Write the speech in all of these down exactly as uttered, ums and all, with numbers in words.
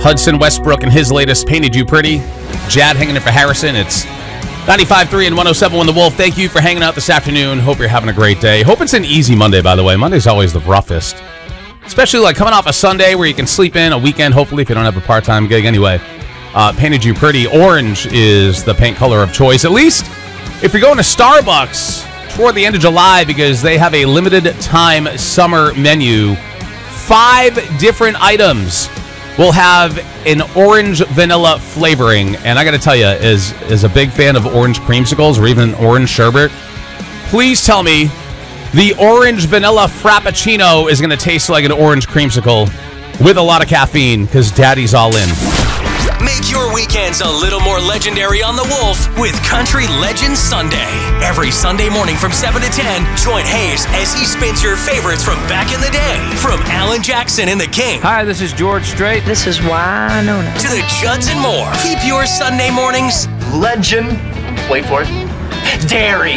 Hudson Westbrook and his latest, Painted You Pretty. Jad hanging in for Harrison. It's ninety-five point three and one oh seven point one The Wolf. Thank you for hanging out this afternoon. Hope you're having a great day. Hope it's an easy Monday, by the way. Monday's always the roughest. Especially like coming off a Sunday where you can sleep in, a weekend, hopefully, if you don't have a part-time gig. Anyway, uh, Painted You Pretty. Orange is the paint color of choice. At least if you're going to Starbucks toward the end of July, because they have a limited time summer menu. Five different items will have an orange vanilla flavoring. And I got to tell you, as, as a big fan of orange creamsicles or even orange sherbet, please tell me the orange vanilla frappuccino is going to taste like an orange creamsicle with a lot of caffeine, because daddy's all in. Make your weekends a little more legendary on The Wolf with Country Legends Sunday. Every Sunday morning from seven to ten, join Hayes as he spins your favorites from back in the day. From Alan Jackson and the King. Hi, this is George Strait. This is Winona. To the Judds and more. Keep your Sunday mornings legend. Wait for it. Dairy.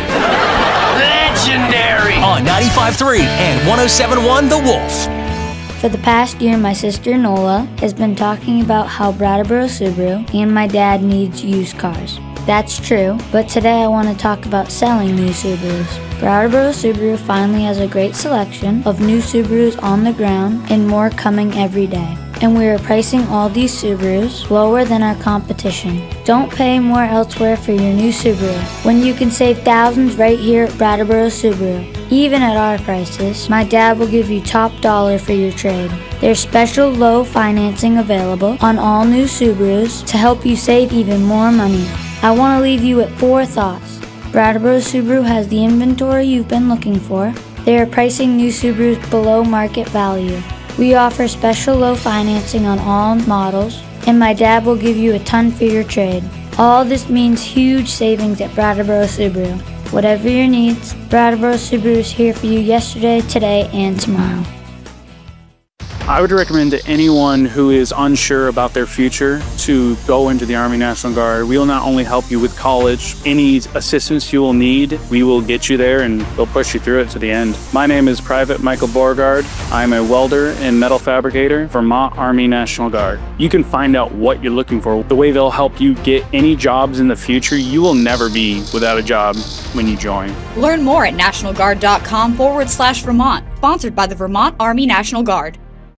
Legendary. On ninety-five point three and one oh seven point one The Wolf. For the past year, my sister Nola has been talking about how Brattleboro Subaru and my dad needs used cars. That's true, but today I want to talk about selling new Subarus. Brattleboro Subaru finally has a great selection of new Subarus on the ground and more coming every day. And we are pricing all these Subarus lower than our competition. Don't pay more elsewhere for your new Subaru when you can save thousands right here at Brattleboro Subaru. Even at our prices, my dad will give you top dollar for your trade. There's special low financing available on all new Subarus to help you save even more money. I want to leave you with four thoughts. Brattleboro Subaru has the inventory you've been looking for. They are pricing new Subarus below market value. We offer special low financing on all models, and my dad will give you a ton for your trade. All this means huge savings at Brattleboro Subaru. Whatever your needs, Brattleboro Subaru is here for you yesterday, today, and tomorrow. I would recommend to anyone who is unsure about their future to go into the Army National Guard. We will not only help you with college, any assistance you will need, we will get you there and we'll push you through it to the end. My name is Private Michael Beauregard. I'm a welder and metal fabricator, Vermont Army National Guard. You can find out what you're looking for, the way they'll help you get any jobs in the future. You will never be without a job when you join. Learn more at nationalguard.com forward slash Vermont. Sponsored by the Vermont Army National Guard.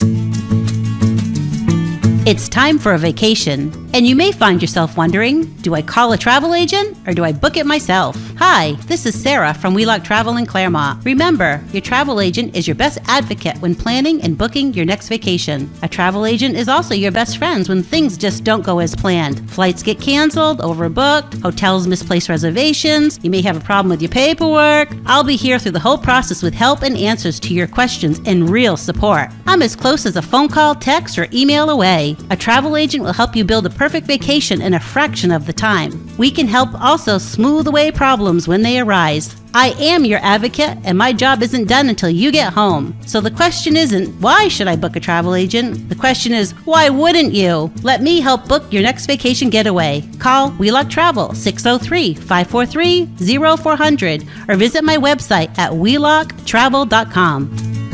It's time for a vacation, and you may find yourself wondering, do I call a travel agent or do I book it myself? Hi, this is Sarah from Wheelock Travel in Claremont. Remember, your travel agent is your best advocate when planning and booking your next vacation. A travel agent is also your best friend when things just don't go as planned. Flights get canceled, overbooked, hotels misplace reservations, you may have a problem with your paperwork. I'll be here through the whole process with help and answers to your questions and real support. I'm as close as a phone call, text, or email away. A travel agent will help you build a perfect vacation in a fraction of the time. We can help also smooth away problems when they arise. I am your advocate, and my job isn't done until you get home. So the question isn't, why should I book a travel agent? The question is, why wouldn't you? Let me help book your next vacation getaway. Call Wheelock Travel six oh three, five four three, oh four hundred or visit my website at wheelock travel dot com.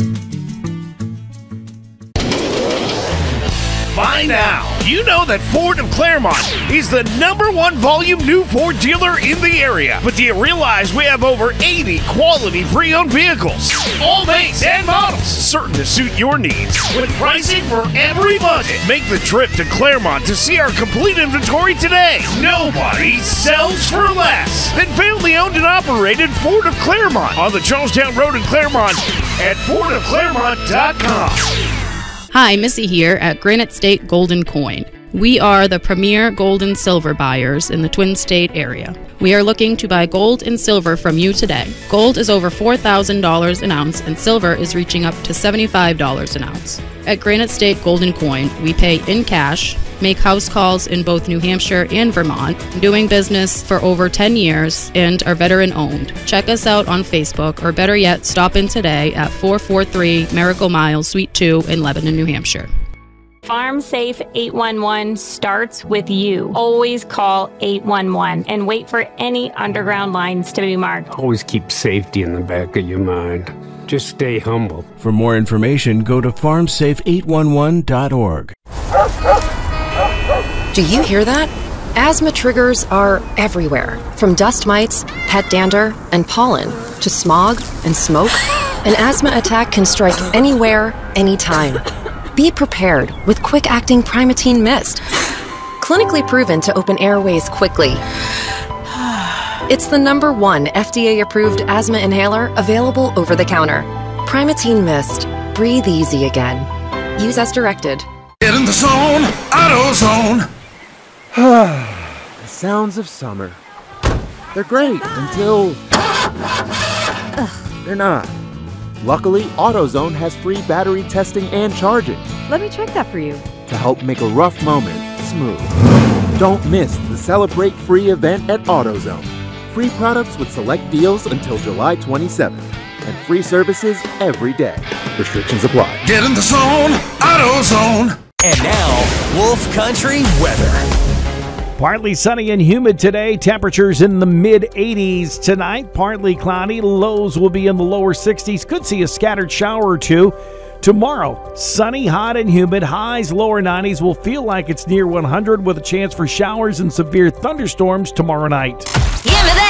By now, you know that Ford of Claremont is the number one volume new Ford dealer in the area. But do you realize we have over eighty quality pre-owned vehicles? All makes and models, certain to suit your needs, with pricing for every budget. Make the trip to Claremont to see our complete inventory today. Nobody sells for less than family-owned and operated Ford of Claremont on the Charlestown Road in Claremont at ford of claremont dot com. Hi, Missy here at Granite State Golden Coin. We are the premier gold and silver buyers in the Twin State area. We are looking to buy gold and silver from you today. Gold is over four thousand dollars an ounce and silver is reaching up to seventy-five dollars an ounce. At Granite State Golden Coin, we pay in cash, make house calls in both New Hampshire and Vermont, doing business for over ten years, and are veteran owned. Check us out on Facebook, or better yet, stop in today at four forty-three Miracle Mile, Suite two in Lebanon, New Hampshire. Farm Safe eight one one starts with you. Always call eight one one and wait for any underground lines to be marked. Always keep safety in the back of your mind. Just stay humble. For more information, go to farm safe eight one one dot org. Do you hear that? Asthma triggers are everywhere, from dust mites, pet dander, and pollen, to smog and smoke. An asthma attack can strike anywhere, anytime. Be prepared with quick-acting Primatene Mist. Clinically proven to open airways quickly. It's the number one F D A-approved asthma inhaler available over the counter. Primatene Mist. Breathe easy again. Use as directed. Get in the zone, AutoZone. The sounds of summer. They're great until they're not. Luckily, AutoZone has free battery testing and charging Let me check that for you. to help make a rough moment smooth. Don't miss the Celebrate Free event at AutoZone. Free products with select deals until July twenty-seventh. And free services every day. Restrictions apply. Get in the zone, AutoZone. And now, Wolf Country weather. Partly sunny and humid today. Temperatures in the mid eighties tonight. Partly cloudy. Lows will be in the lower sixties. Could see a scattered shower or two. Tomorrow, sunny, hot, and humid. Highs lower nineties. Will feel like it's near one hundred with a chance for showers and severe thunderstorms tomorrow night. Give me that